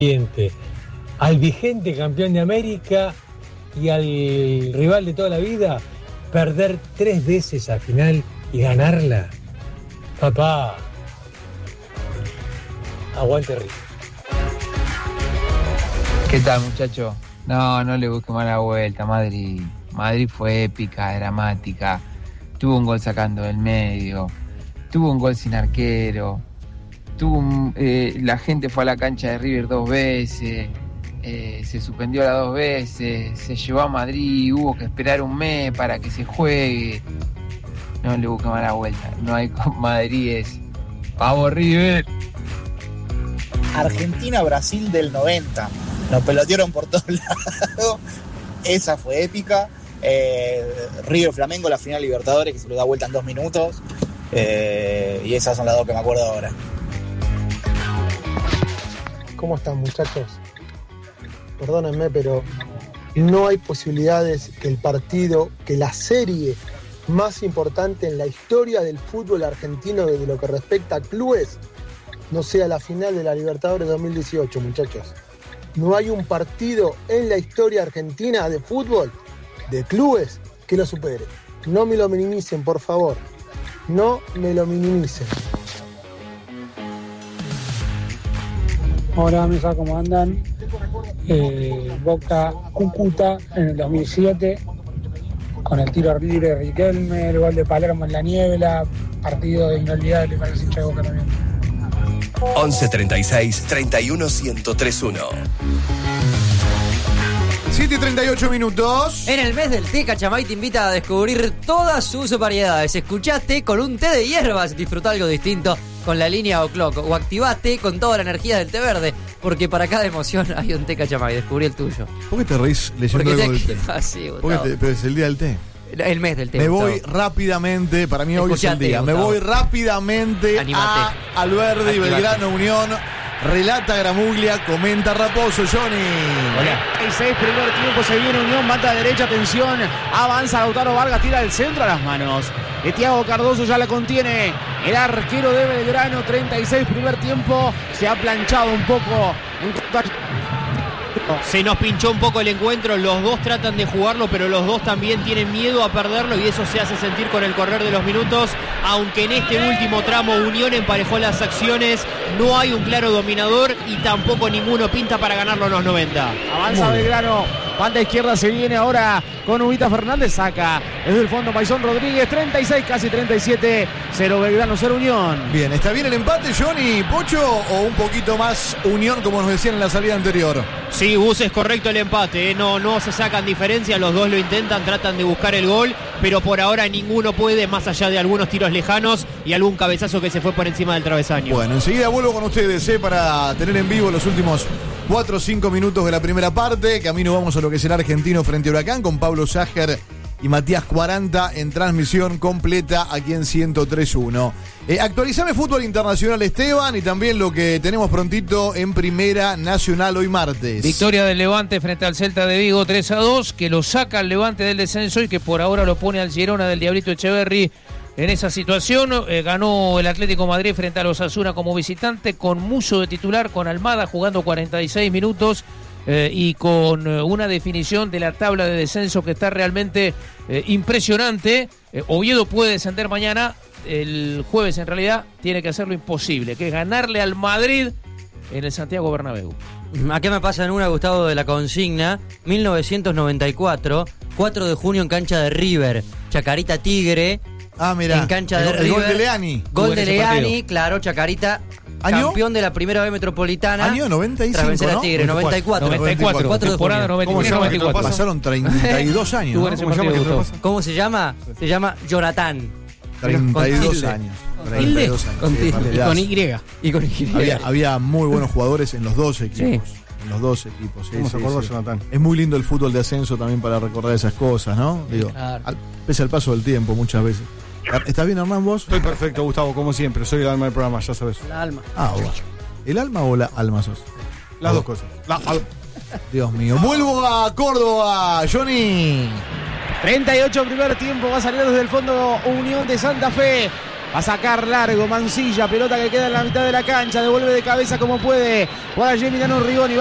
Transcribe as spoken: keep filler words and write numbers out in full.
al vigente campeón de América y al rival de toda la vida, perder tres veces a final y ganarla. Papá, aguante River. ¿Qué tal, muchacho? No, no le busque mala vuelta. Madrid, Madrid fue épica, dramática. Tuvo un gol sacando del medio, tuvo un gol sin arquero, tuvo un, eh, la gente fue a la cancha de River dos veces, eh, se suspendió las dos veces, se llevó a Madrid, hubo que esperar un mes para que se juegue. No le busque mala vuelta, no hay con Madrid, es ¡vamos River! Argentina-Brasil del noventa, nos pelotearon por todos lados, esa fue épica. eh, River-Flamengo, la final Libertadores, que se lo da vuelta en dos minutos, eh, y esas son las dos que me acuerdo ahora. ¿Cómo están, muchachos? Perdónenme, pero no hay posibilidades que el partido, que la serie más importante en la historia del fútbol argentino desde lo que respecta a clubes no sea la final de la Libertadores dos mil dieciocho, muchachos. No hay un partido en la historia argentina de fútbol, de clubes, que lo supere. No me lo minimicen, por favor. No me lo minimicen. Hola, misa, ¿cómo andan? Eh, Boca Cúcuta en el dos mil siete, con el tiro libre de Riquelme, el gol de Palermo en la niebla, partido inolvidable para el hincha de Boca también. once treinta y seis, treinta y uno, ciento tres uno. siete y treinta y ocho minutos. En el mes del té, Cachamay te invita a descubrir todas sus variedades. Escuchaste con un té de hierbas, disfruta algo distinto con la línea O'Clock, o activaste con toda la energía del té verde, porque para cada emoción hay un té Cachamay. Descubrí el tuyo. ¿Por qué te reís leyendo porque algo te... del té? Así, te... Pero es el día del té. El mes del té. Me Gustavo. voy rápidamente, para mí hoy Escuchate, es el día. Gustavo. Me voy rápidamente Animate. a Alberdi, Activate. Belgrano, Unión. Relata Gramuglia, comenta Raposo, Johnny. Hola. El seis, primer tiempo, se viene Unión, banda derecha, atención, avanza Lautaro Vargas, tira el centro a las manos de Thiago Cardoso, ya la contiene el arquero de Belgrano. Treinta y seis, primer tiempo, se ha planchado un poco en contacto. Se nos pinchó un poco el encuentro, los dos tratan de jugarlo, pero los dos también tienen miedo a perderlo y eso se hace sentir con el correr de los minutos, aunque en este último tramo Unión emparejó las acciones, no hay un claro dominador y tampoco ninguno pinta para ganarlo en los noventa. Avanza Belgrano, banda izquierda se viene ahora con Ubita Fernández, saca desde el fondo Paisón Rodríguez. Treinta y seis, casi treinta y siete, cero Belgrano, cero Unión. Bien, ¿está bien el empate, Johnny, Pocho, o un poquito más Unión, como nos decían en la salida anterior? Sí, Gus, es correcto el empate, ¿eh? no, no se sacan diferencia, los dos lo intentan, tratan de buscar el gol, pero por ahora ninguno puede, más allá de algunos tiros lejanos y algún cabezazo que se fue por encima del travesaño. Bueno, enseguida vuelvo con ustedes ¿eh? para tener en vivo los últimos cuatro o cinco minutos de la primera parte. Camino vamos a lo que será Argentino frente a Huracán con Pablo Ságer y Matías cuarenta en transmisión completa aquí en ciento tres punto uno. Eh, actualizame fútbol internacional, Esteban, y también lo que tenemos prontito en Primera Nacional hoy martes. Victoria del Levante frente al Celta de Vigo tres a dos, que lo saca al Levante del descenso y que por ahora lo pone al Girona del Diablito Echeverri en esa situación. Eh, ganó el Atlético Madrid frente a los Osasuna como visitante, con Musso de titular, con Almada jugando cuarenta y seis minutos. Eh, y con eh, una definición de la tabla de descenso que está realmente eh, impresionante. eh, Oviedo puede descender mañana, el jueves en realidad tiene que hacer lo imposible, que es ganarle al Madrid en el Santiago Bernabéu. Acá me pasa en una, Gustavo, de la consigna. Mil novecientos noventa y cuatro, cuatro de junio en cancha de River, Chacarita Tigre. Ah, mira, en cancha el, de el River. gol de Leani. Gol de Leani, claro, Chacarita. ¿Año? Campeón de la primera B metropolitana. Año noventa y cinco, tras vencer a ¿no? Tigre, noventa y cuatro. noventa y cuatro, cuatro de temporada junio. noventa y tres noventa y cuatro. Pasaron treinta y dos años. Tuvo ¿no? en ese ¿Cómo, partido, llama? Gustavo. ¿Cómo se llama? Se llama Jonathan. treinta y dos Con tilde. años. Con treinta y dos tilde. años. Con sí, tilde. partidazo. Y con Y. Y con Y. Había, había muy buenos jugadores en los dos equipos. Sí. En los dos equipos. Sí, ¿Cómo sí, se acordó sí. Jonathan? Es muy lindo el fútbol de ascenso también para recordar esas cosas, ¿no? Digo, Claro. al- pese al paso del tiempo muchas veces. ¿Estás bien, Hernán, vos? Estoy perfecto, Gustavo, como siempre. Soy el alma del programa, ya sabes. La alma. Ah, bueno. ¿El alma o la alma sos? Las dos cosas. La alma. Dios mío. Vuelvo a Córdoba, Johnny. treinta y ocho, primer tiempo, va a salir desde el fondo Unión de Santa Fe. Va a sacar largo Mansilla, pelota que queda en la mitad de la cancha, devuelve de cabeza como puede. Por allí Emiliano Rigoni.